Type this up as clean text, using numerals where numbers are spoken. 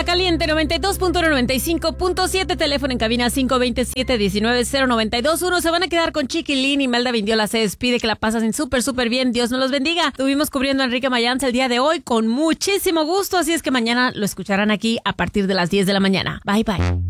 Caliente 92.95.7, teléfono en cabina 527-190921. Se van a quedar con Chiquilín y Melda Vindiola se despide, que la pasen súper bien. Dios nos los bendiga. Estuvimos cubriendo a Enrique Mayans el día de hoy con muchísimo gusto, así es que mañana lo escucharán aquí a partir de las 10 de la mañana. Bye.